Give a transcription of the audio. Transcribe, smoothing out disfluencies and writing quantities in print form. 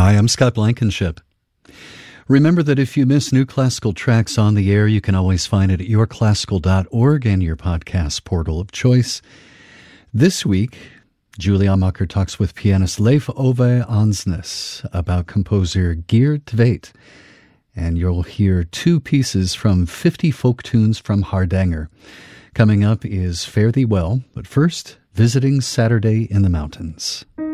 Hi, I'm Scott Blankenship. Remember that if you miss new classical tracks on the air, you can always find it at yourclassical.org and your podcast portal of choice. This week, Julia Amacher talks with pianist Leif Ove Ansnes about composer Geert Tveit, and you'll hear two pieces from 50 folk tunes from Hardanger. Coming up is Fare Thee Well, but first, Visiting Saturday in the Mountains.